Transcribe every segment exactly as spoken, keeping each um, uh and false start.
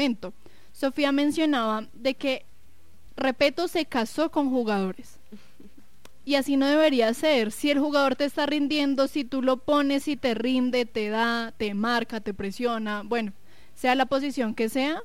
momento. Sofía mencionaba de que Repetto se casó con jugadores. Y así no debería ser. Si el jugador te está rindiendo, si tú lo pones y te rinde, te da, te marca, te presiona, bueno, sea la posición que sea,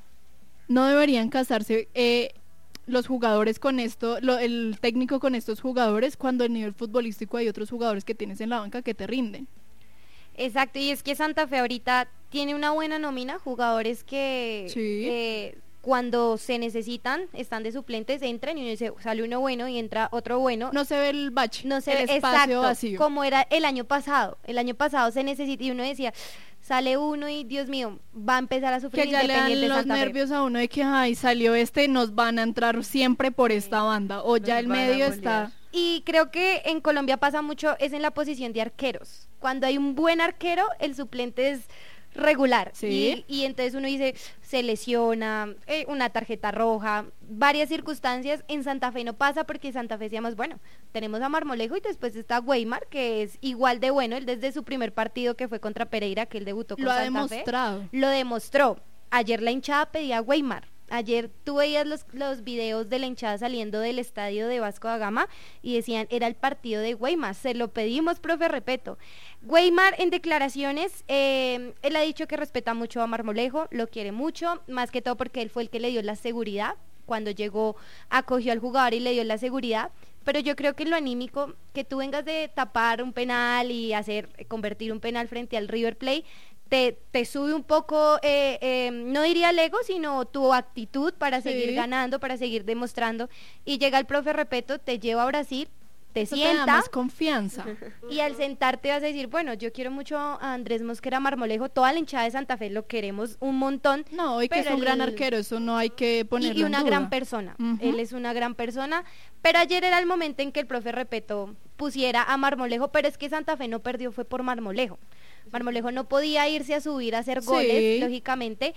no deberían casarse eh, los jugadores con esto, lo, el técnico con estos jugadores, cuando el nivel futbolístico hay otros jugadores que tienes en la banca que te rinden. Exacto, y es que Santa Fe ahorita tiene una buena nómina, jugadores que Sí. eh, cuando se necesitan, están de suplentes, entran y uno dice, sale uno bueno y entra otro bueno. No se ve el bache, no se el ve espacio exacto, vacío. como era el año pasado. El año pasado se necesita y uno decía, sale uno y Dios mío, va a empezar a sufrir Que ya le Independiente dan los Santa Fe. nervios a uno de que, ay, salió este, nos van a entrar siempre por esta banda, o ya Nos el van a medio golear. está... Y creo que en Colombia pasa mucho, es en la posición de arqueros. Cuando hay un buen arquero, el suplente es regular. Sí. Y, y entonces uno dice, se lesiona, eh, una tarjeta roja, varias circunstancias. En Santa Fe no pasa porque Santa Fe decíamos, bueno, tenemos a Marmolejo y después está Weimar, que es igual de bueno. Él desde su primer partido que fue contra Pereira, que él debutó con Lo ha Santa Fe. demostrado. Lo demostró. Ayer la hinchada pedía a Weimar. Ayer tú veías los, los videos de la hinchada saliendo del estadio de Vasco da Gama y decían, era el partido de Weimar, se lo pedimos, profe Repetto. Weimar en declaraciones, eh, él ha dicho que respeta mucho a Marmolejo, lo quiere mucho, más que todo porque él fue el que le dio la seguridad, cuando llegó, acogió al jugador y le dio la seguridad, pero yo creo que en lo anímico, que tú vengas de tapar un penal y hacer, convertir un penal frente al River Plate, Te, te sube un poco, eh, eh, no diría el ego, sino tu actitud para Sí. seguir ganando, para seguir demostrando, y llega el profe Repetto, te lleva a Brasil, te Eso te da sienta, más confianza. y al sentarte vas a decir, bueno, yo quiero mucho a Andrés Mosquera Marmolejo, toda la hinchada de Santa Fe lo queremos un montón. No, y que es pero un gran el- arquero, eso no hay que ponerlo y, y una en duda. gran persona, Ujú. él es una gran persona, pero ayer era el momento en que el profe Repetto pusiera a Marmolejo, pero es que Santa Fe no perdió, fue por Marmolejo. Marmolejo no podía irse a subir a hacer Sí. goles, lógicamente,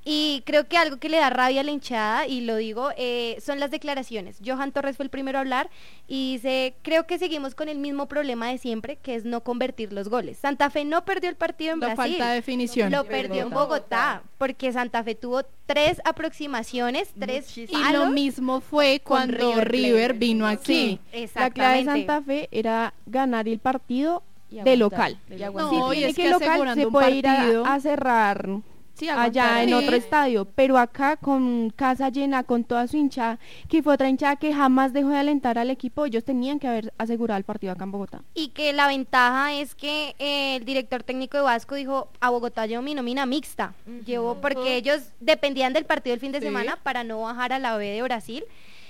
y creo que algo que le da rabia a la hinchada, y lo digo, eh, son las declaraciones. Johan Torres fue el primero a hablar y dice, creo que seguimos con el mismo problema de siempre, que es no convertir los goles. Santa Fe no perdió el partido en La Brasil. falta de definición. Lo perdió en Bogotá, porque Santa Fe tuvo tres aproximaciones, tres Muchísimo. Y palos. lo mismo fue con cuando River River, Plate. vino aquí. Sí, La clave de exactamente. Santa Fe era ganar el partido Y de aguantar, local. y Si aguantar. No, y tiene es que que local asegurando se un puede ir partido. a, a cerrar Sí, allá aguantar. en Sí. otro estadio, pero acá con casa llena, con toda su hinchada, que fue otra hinchada que jamás dejó de alentar al equipo, ellos tenían que haber asegurado el partido acá en Bogotá. Y que la ventaja es que eh, el director técnico de Vasco dijo, a Bogotá llevo mi nómina mixta, Ujú. llevó porque ellos dependían del partido del fin de Sí. semana para no bajar a la B de Brasil.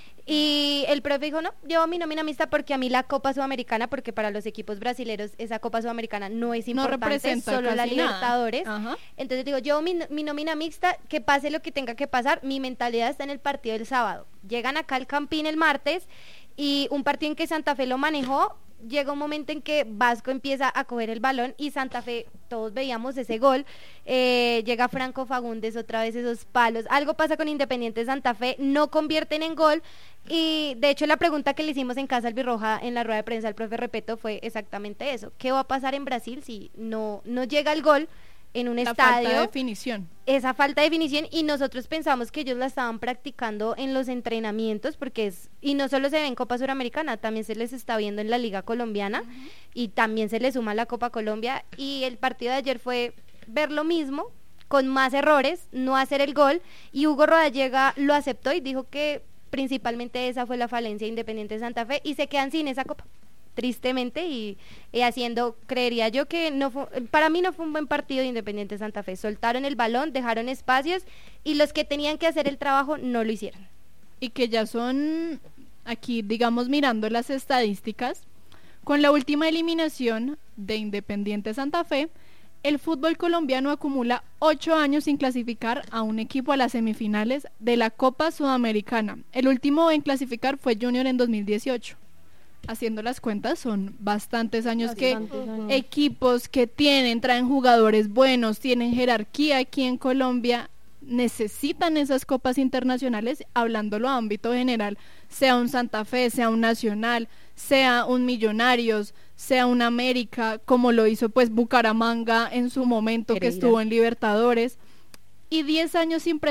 Y el profe dijo, no, llevo mi nómina mixta porque a mí la Copa Sudamericana, porque para los equipos brasileños esa Copa Sudamericana no es No importante, representa solo la casi nada. Libertadores. Ajá. Entonces digo, yo mi, mi nómina mixta, que pase lo que tenga que pasar, mi mentalidad está en el partido del sábado. Llegan acá al Campín el martes y un partido en que Santa Fe lo manejó, llega un momento en que Vasco empieza a coger el balón y Santa Fe, todos veíamos ese gol, eh, llega Franco Fagundes, otra vez esos palos, algo pasa con Independiente Santa Fe, no convierten en gol y de hecho la pregunta que le hicimos en Casa Albirroja en la rueda de prensa al profe Repetto fue exactamente eso, ¿qué va a pasar en Brasil si no, no llega el gol en un La estadio? falta de definición. Esa falta de definición y nosotros pensamos que ellos la estaban practicando en los entrenamientos porque es, y no solo se ve en Copa Suramericana, también se les está viendo en la Liga Colombiana y también se les suma la Copa Colombia y el partido de ayer fue ver lo mismo con más errores, no hacer el gol y Hugo Rodallega lo aceptó y dijo que principalmente esa fue la falencia de Independiente Santa Fe y se quedan sin esa copa. Tristemente y, y haciendo, creería yo que no fue, para mí no fue un buen partido de Independiente Santa Fe, soltaron el balón, dejaron espacios y los que tenían que hacer el trabajo no lo hicieron. Y que ya son, aquí digamos mirando las estadísticas, con la última eliminación de Independiente Santa Fe, el fútbol colombiano acumula ocho años sin clasificar a un equipo a las semifinales de la Copa Sudamericana. El último en clasificar fue Junior en dos mil dieciocho. Haciendo las cuentas son bastantes años que Bastantes años. equipos que tienen, traen jugadores buenos, tienen jerarquía aquí en Colombia, necesitan esas copas internacionales, hablándolo a ámbito general, sea un Santa Fe, sea un Nacional, sea un Millonarios, sea un América, como lo hizo pues Bucaramanga en su momento que Pereira. estuvo en Libertadores, y diez años sin